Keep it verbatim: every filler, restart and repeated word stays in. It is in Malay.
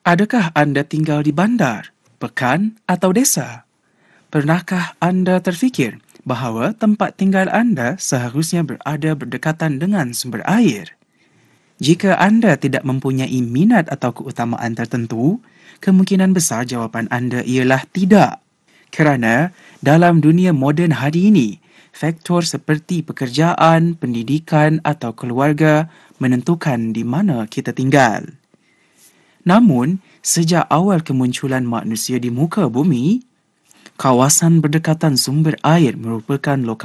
Adakah anda tinggal di bandar, pekan atau desa? Pernahkah anda terfikir bahawa tempat tinggal anda seharusnya berada berdekatan dengan sumber air? Jika anda tidak mempunyai minat atau keutamaan tertentu, kemungkinan besar jawapan anda ialah tidak. Kerana dalam dunia moden hari ini, faktor seperti pekerjaan, pendidikan atau keluarga menentukan di mana kita tinggal. Namun, sejak awal kemunculan manusia di muka bumi, kawasan berdekatan sumber air merupakan lokasi